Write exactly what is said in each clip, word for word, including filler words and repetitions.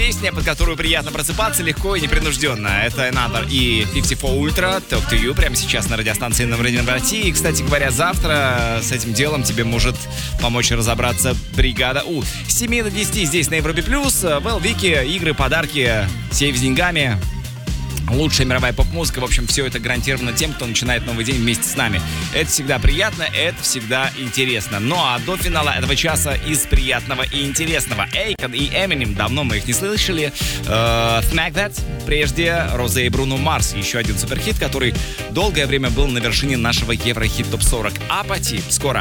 Песня, под которую приятно просыпаться легко и непринужденно. Это Another и пятьдесят четыре Ultra, Talk to You, прямо сейчас на радиостанции Номер один в России. И, кстати говоря, завтра с этим делом тебе может помочь разобраться бригада У. С семи до десяти здесь на Европе Плюс. Вэл, Вики, игры, подарки, сейф с деньгами. Лучшая мировая поп-музыка. В общем, все это гарантировано тем, кто начинает новый день вместе с нами. Это всегда приятно, это всегда интересно. Ну а до финала этого часа из приятного и интересного. Эйкон и Эминем, давно мы их не слышали. Uh, Smack That. Прежде Розе и Бруно Марс. Еще один суперхит, который долгое время был на вершине нашего Еврохит топ сорок. Апати. Скоро.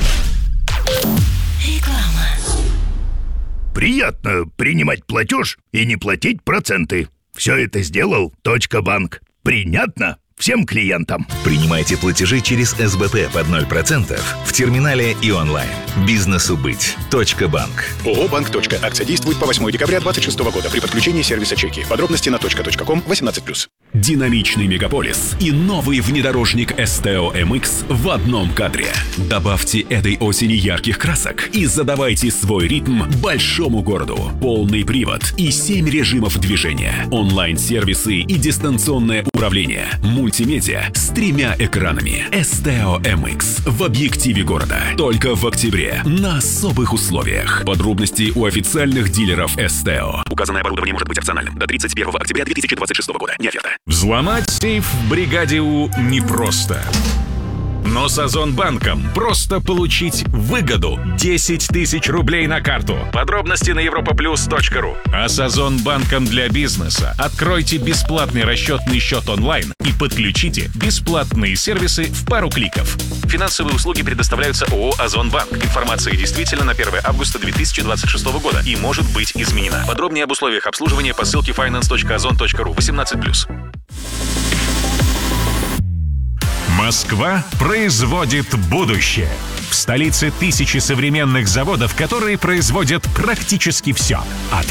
Реклама. Приятно принимать платеж и не платить проценты. Все это сделал Точка Банк. Принятно всем клиентам. Принимайте платежи через эс бэ пэ под ноль процентов в терминале и онлайн. Бизнесу быть. Точка Банк. ООО «Банк. Акция действует по восьмое декабря двадцать шестого года при подключении сервиса чеки. Подробности на точка точка ком восемнадцать плюс. Динамичный мегаполис и новый внедорожник эс тэ о эм икс в одном кадре. Добавьте этой осени ярких красок и задавайте свой ритм большому городу. Полный привод и семь режимов движения. Онлайн-сервисы и дистанционное управление. Мультимедиа с тремя экранами. эс тэ о эм икс в объективе города. Только в октябре на особых условиях. Подробности у официальных дилеров эс тэ о. Указанное оборудование может быть опциональным до тридцать первого октября две тысячи двадцать шестого года. Не оферта. Взломать сейф в бригаде У непросто. Но с Озонбанком просто получить выгоду десять тысяч рублей на карту. Подробности на европа плюс точка ру. А с Озонбанком для бизнеса откройте бесплатный расчетный счет онлайн и подключите бесплатные сервисы в пару кликов. Финансовые услуги предоставляются ООО «Озонбанк». Информация действительно на первое августа две тысячи двадцать шестого года и может быть изменена. Подробнее об условиях обслуживания по ссылке файнанс точка озон точка ру восемнадцать плюс. Москва производит будущее. В столице тысячи современных заводов, которые производят практически все. От